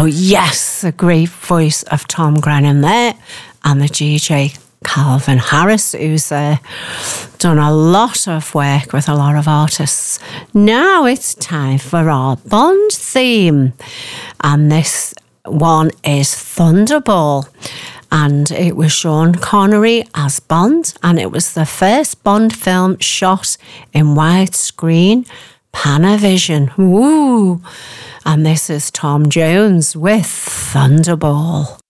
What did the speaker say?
yes, the great voice of Tom Grennan there, and the DJ Calvin Harris, who's done a lot of work with a lot of artists. Now it's time for our Bond theme, and this one is Thunderball, and it was Sean Connery as Bond, and it was the first Bond film shot in widescreen Panavision. Woo! And this is Tom Jones with Thunderball.